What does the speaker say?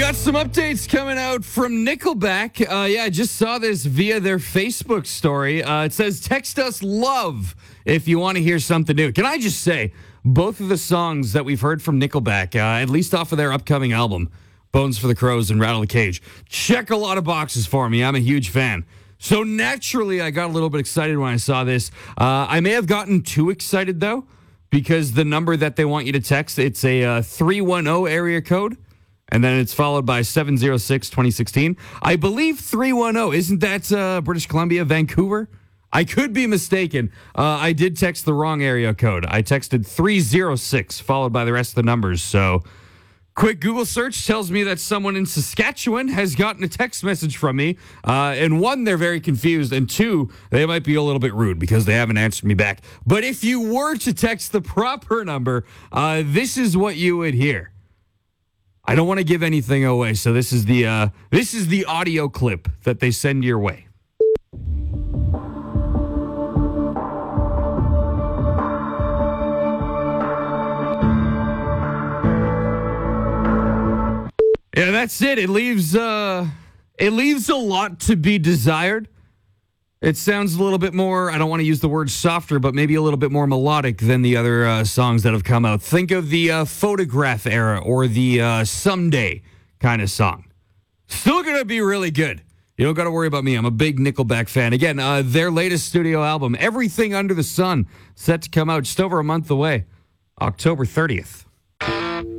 got some updates coming out from Nickelback. I just saw this via their Facebook story. It says, text us love if you want to hear something new. Can I just say, both of the songs that we've heard from Nickelback, at least off of their upcoming album, Bones for the Crows and Rattle the Cage, check a lot of boxes for me. I'm a huge fan. So naturally, I got a little bit excited when I saw this. I may have gotten too excited, though, because the number that they want you to text, it's a 310 area code. And then it's followed by 706-2016. I believe 310. Isn't that British Columbia, Vancouver? I could be mistaken. I did text the wrong area code. I texted 306, followed by the rest of the numbers. So, quick Google search tells me that someone in Saskatchewan has gotten a text message from me. And one, they're very confused. And two, they might be a little bit rude because they haven't answered me back. But if you were to text the proper number, this is what you would hear. I don't want to give anything away, so this is the audio clip that they send your way. Yeah, that's it. It leaves a lot to be desired. It sounds a little bit more, I don't want to use the word softer, but maybe a little bit more melodic than the other songs that have come out. Think of the Photograph era or the Someday kind of song. Still going to be really good. You don't got to worry about me. I'm a big Nickelback fan. Again, their latest studio album, Everything Under the Sun, set to come out just over a month away, October 30th.